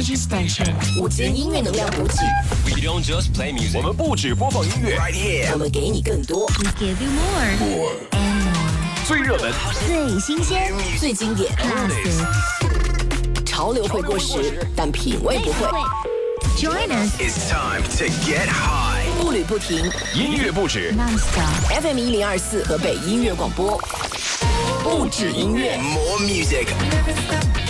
Energy Station， 午间音乐能量补给。 We don't just play music， 我们不只播放音乐 right here， 我们给你更多。 We give you more and more， 最热门、 最新鲜、 最经典。潮流会过时，但品味不会。 Join us It's time to get high， 步履不停。 音乐不止。 non-stop。 FM 1024河北音乐广播，不止音乐。 more music。